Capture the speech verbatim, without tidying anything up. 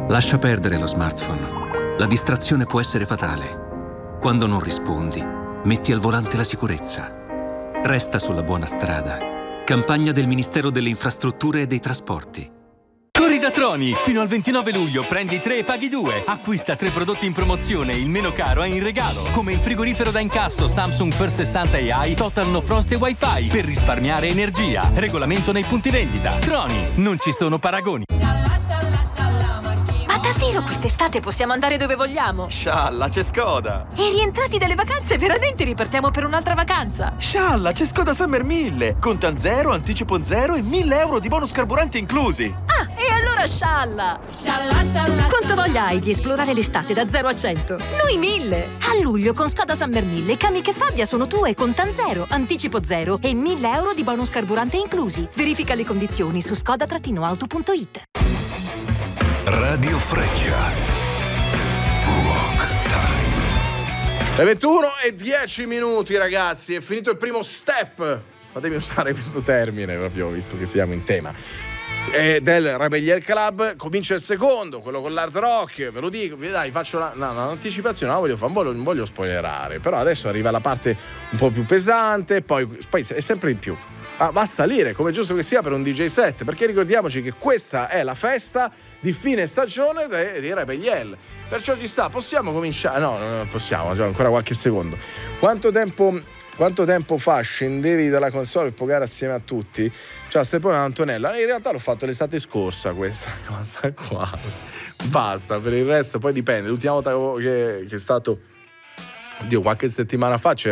Lascia perdere lo smartphone. La distrazione può essere fatale. Quando non rispondi, metti al volante la sicurezza. Resta sulla buona strada. Campagna del Ministero delle Infrastrutture e dei Trasporti. Corri da Troni! Fino al ventinove luglio prendi tre e paghi due. Acquista tre prodotti in promozione e il meno caro è in regalo. Come il frigorifero da incasso Samsung First sessanta A I, Total No Frost e Wi-Fi per risparmiare energia. Regolamento nei punti vendita. Troni, non ci sono paragoni. Ma davvero quest'estate possiamo andare dove vogliamo? Scialla, c'è Skoda! E rientrati dalle vacanze veramente ripartiamo per un'altra vacanza? Scialla, c'è Skoda Summer mille! Contan zero, anticipo zero e mille euro di bonus carburante inclusi! Ah, e allora scialla! Scialla, scialla! Quanto voglia hai di esplorare l'estate da zero a cento? Noi mille! A luglio con Skoda Summer mille, Kamiq e Fabia sono tue con Contan zero, anticipo zero e mille euro di bonus carburante inclusi. Verifica le condizioni su skoda auto punto it. Radio Freccia. Rock Time. Le ventuno e dieci minuti, ragazzi. È finito il primo step. Fatemi usare questo termine, proprio visto che siamo in tema. E del Rebellion Club comincia il secondo, quello con l'hard rock. Ve lo dico, dai, faccio la, no, no, un'anticipazione. No, voglio fare, non voglio, non voglio spoilerare. Però adesso arriva la parte un po' più pesante. Poi, poi è sempre in più. Ah, va a salire, come è giusto che sia per un D J set, perché ricordiamoci che questa è la festa di fine stagione de, di Rebellion. Perciò ci sta, possiamo cominciare? No, non possiamo, cioè ancora qualche secondo. Quanto tempo, quanto tempo fa scendevi dalla console per giocare assieme a tutti? Cioè, Stefano Antonella, in realtà l'ho fatto l'estate scorsa questa cosa qua. Basta, per il resto poi dipende. L'ultima volta che, che è stato, oddio, qualche settimana fa c'era